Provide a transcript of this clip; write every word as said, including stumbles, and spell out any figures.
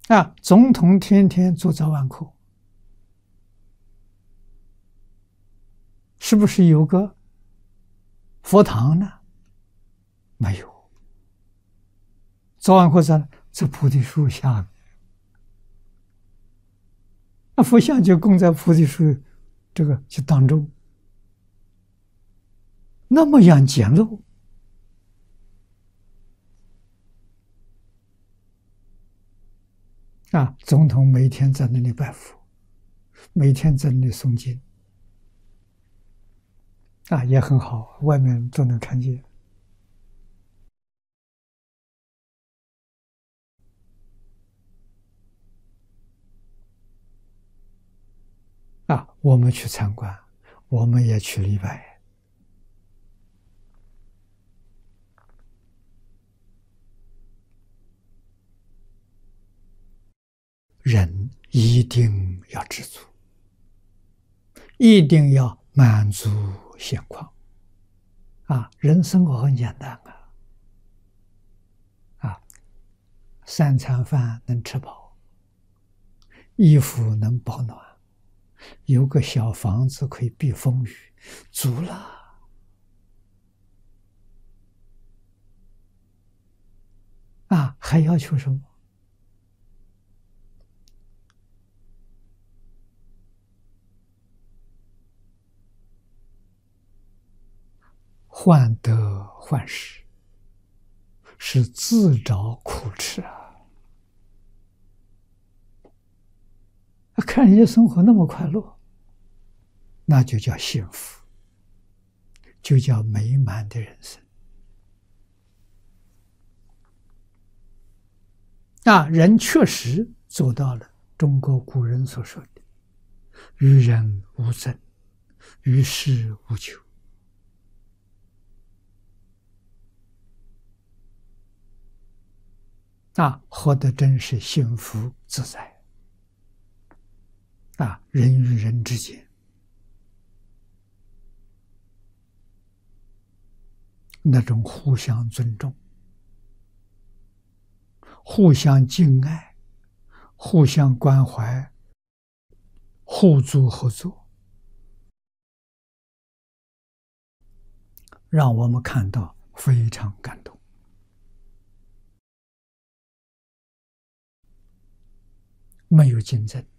啊，总统天天做早晚课，是不是有个佛堂呢？没有，早晚课在在菩提树下面，那佛像就供在菩提树这个就当中，那么样简陋啊！总统每天在那里拜佛，每天在那里诵经啊，也很好，外面都能看见。啊，我们去参观，我们也去礼拜。人一定要知足，一定要满足现况。啊，人生活很简单啊，啊，三餐饭能吃饱，衣服能保暖，有个小房子可以避风雨，足了。啊，还要求什么？患得患失，是自找苦吃啊！看人家生活那么快乐，那就叫幸福，就叫美满的人生。啊，人确实做到了中国古人所说的“与人无争，与世无求”。啊，活得真是幸福自在。啊，人与人之间那种互相尊重、互相敬爱、互相关怀、互助合作，让我们看到非常感动。没有竞争，